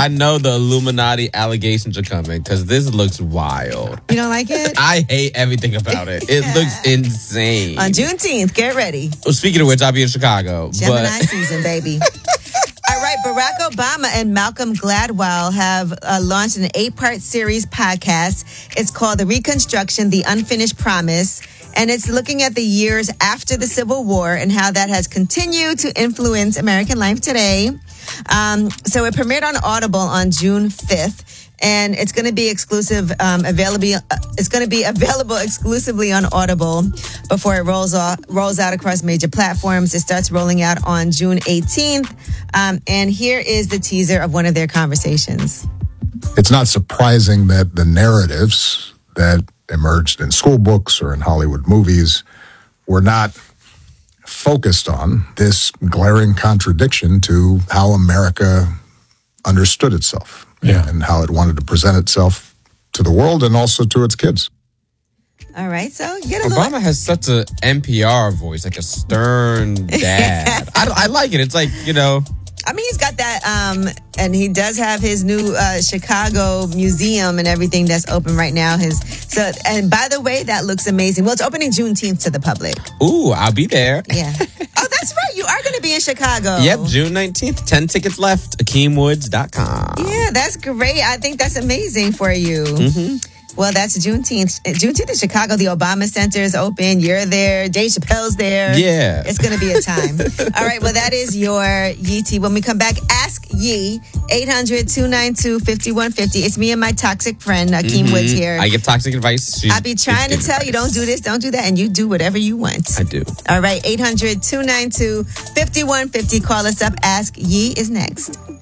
I know the Illuminati allegations are coming because this looks wild. You don't like it? I hate everything about it. It looks insane. On Juneteenth, get ready. Well, speaking of which, I'll be in Chicago. Gemini season, baby. All right, Barack Obama and Malcolm Gladwell have launched an 8-part series podcast. It's called The Reconstruction, The Unfinished Promise. And it's looking at the years after the Civil War and how that has continued to influence American life today. So it premiered on Audible on June 5th. And it's going to be available exclusively on Audible before it rolls out across major platforms. It starts rolling out on June 18th. And here is the teaser of one of their conversations. It's not surprising that the narratives that emerged in school books or in Hollywood movies were not focused on this glaring contradiction to how America understood itself and how it wanted to present itself to the world and also to its kids. All right, so Obama has such a NPR voice, like a stern dad. I like it. It's like, I mean, he's got that, and he does have his new Chicago museum and everything that's open right now. And by the way, that looks amazing. Well, it's opening Juneteenth to the public. Ooh, I'll be there. Yeah. Oh, that's right. You are going to be in Chicago. Yep, June 19th. 10 tickets left. AkeemWoods.com. Yeah, that's great. I think that's amazing for you. Mm-hmm. Well, that's Juneteenth. Juneteenth in Chicago. The Obama Center is open. You're there. Dave Chappelle's there. Yeah. It's going to be a time. All right. Well, that is your Yee Tea. When we come back, ask Yee. 800-292-5150. It's me and my toxic friend, Akeem Woods here. I give toxic advice. I be trying to tell you, don't do this, don't do that, and you do whatever you want. I do. All right. 800-292-5150. Call us up. Ask Yee is next.